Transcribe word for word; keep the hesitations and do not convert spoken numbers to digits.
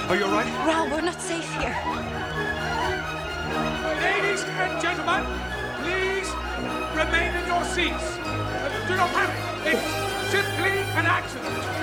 Are you all right? Ral, we're not safe here. Ladies and gentlemen, please remain in your seats. Uh, do not panic. It's simply an accident.